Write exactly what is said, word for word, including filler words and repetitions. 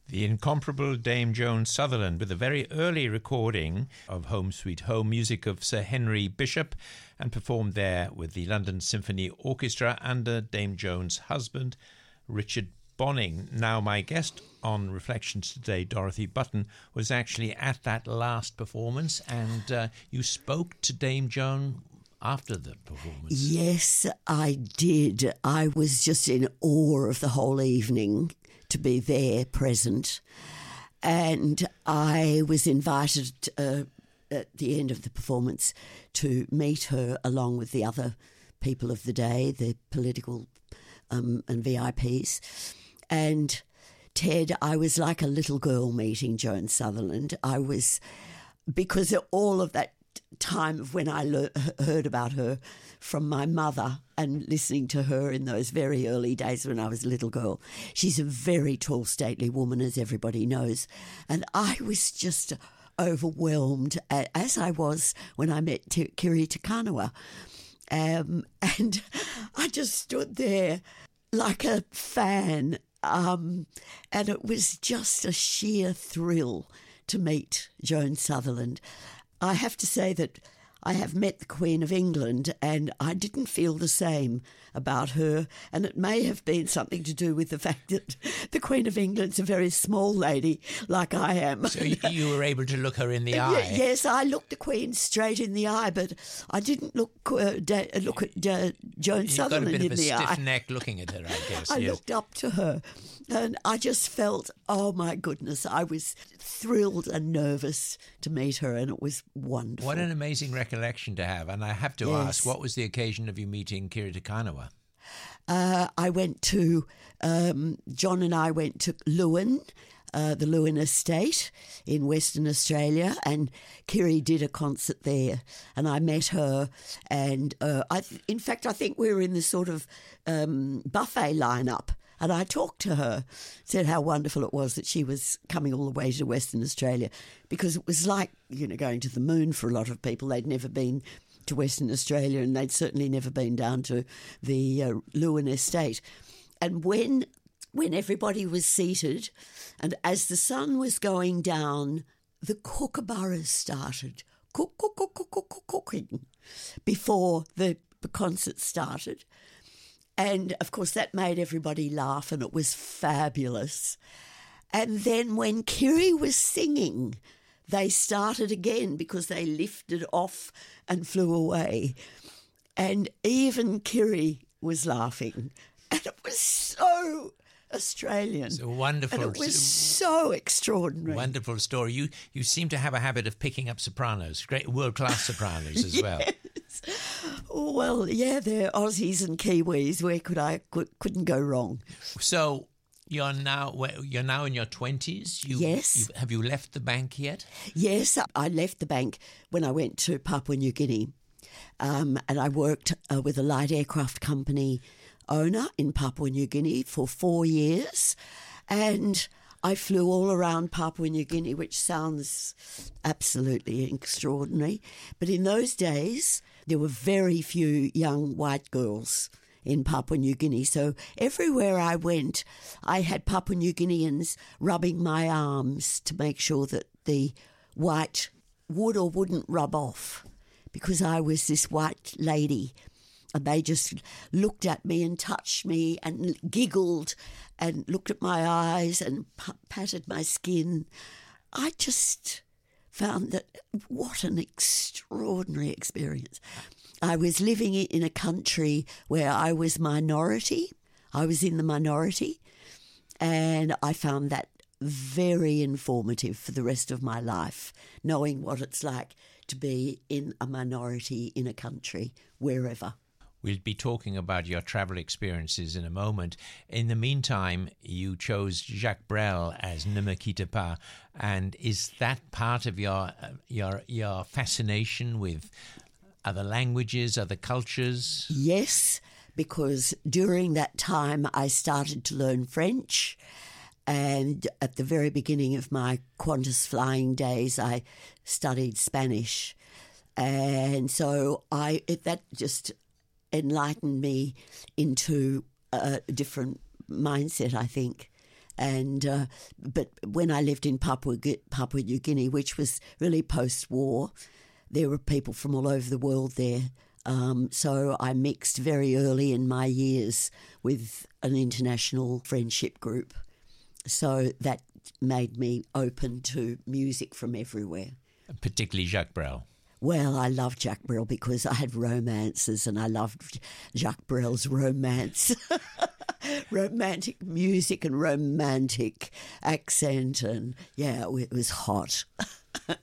The incomparable Dame Joan Sutherland with a very early recording of Home Sweet Home, music of Sir Henry Bishop, and performed there with the London Symphony Orchestra under Dame Joan's husband, Richard Bonning. Now, my guest on Reflections today, Dorothy Button, was actually at that last performance, and uh, you spoke to Dame Joan after the performance. Yes, I did. I was just in awe of the whole evening to be there present. And I was invited uh, at the end of the performance to meet her along with the other people of the day, the political um, and V I Ps. And Ted, I was like a little girl meeting Joan Sutherland. I was, because of all of that time of when I le- heard about her from my mother and listening to her in those very early days when I was a little girl. She's a very tall, stately woman, as everybody knows. And I was just overwhelmed, as I was when I met T- Kiri Te Kanawa. Um, and I just stood there like a fan, um, and it was just a sheer thrill to meet Joan Sutherland. I have to say that I have met the Queen of England and I didn't feel the same about her, and it may have been something to do with the fact that the Queen of England's a very small lady like I am. So you were able to look her in the eye? Yes, I looked the Queen straight in the eye, but I didn't look uh, da- look at uh, Joan You've Sutherland in the eye. You've got a bit of a stiff neck looking at her, I guess. I yes. looked up to her and I just felt, oh my goodness, I was thrilled and nervous to meet her, and it was wonderful. What an amazing recollection to have. And I have to Yes. ask, what was the occasion of you meeting Kiri Te Kanawa? Uh, I went to, um, John and I went to Lewin, uh, the Lewin Estate in Western Australia, and Kiri did a concert there, and I met her, and uh, I th- in fact I think we were in the sort of um, buffet lineup. And I talked to her, said how wonderful it was that she was coming all the way to Western Australia, because it was like, you know, going to the moon for a lot of people. They'd never been to Western Australia, and they'd certainly never been down to the uh, Lewin Estate. And when when everybody was seated, and as the sun was going down, the kookaburras started cook, cook, cook, cook, cook, cook, cooking before the, the concert started. And, of course, that made everybody laugh, and it was fabulous. And then when Kiri was singing, they started again because they lifted off and flew away. And even Kiri was laughing. And it was so Australian. It's a wonderful... And it was so extraordinary. Wonderful story. You you seem to have a habit of picking up sopranos, great world-class sopranos as well. Yes. Well, yeah, they're Aussies and Kiwis. Where could I could, couldn't go wrong? So you're now you're now in your twenties. You, Yes. You, have you left the bank yet? Yes, I left the bank when I went to Papua New Guinea, um, and I worked uh, with a light aircraft company owner in Papua New Guinea for four years, and I flew all around Papua New Guinea, which sounds absolutely extraordinary. But in those days, there were very few young white girls in Papua New Guinea. So everywhere I went, I had Papua New Guineans rubbing my arms to make sure that the white would or wouldn't rub off, because I was this white lady. And they just looked at me and touched me and giggled and looked at my eyes and p- patted my skin. I just found that what an extraordinary experience. I was living in a country where I was minority. I was in the minority, and I found that very informative for the rest of my life, knowing what it's like to be in a minority in a country, wherever. We'll be talking about your travel experiences in a moment. In the meantime, you chose Jacques Brel as Ne me quitte pas, and is that part of your uh, your your fascination with other languages, other cultures? Yes, because during that time I started to learn French, and at the very beginning of my Qantas flying days I studied Spanish, and so I it, that just enlightened me into a different mindset, I think. And uh, but when I lived in Papua Papua New Guinea, which was really post-war, there were people from all over the world there. Um, so I mixed very early in my years with an international friendship group. So that made me open to music from everywhere. Particularly Jacques Brel. Well, I loved Jacques Brel because I had romances and I loved Jacques Brel's romance. Romantic music and romantic accent, and yeah, it was hot.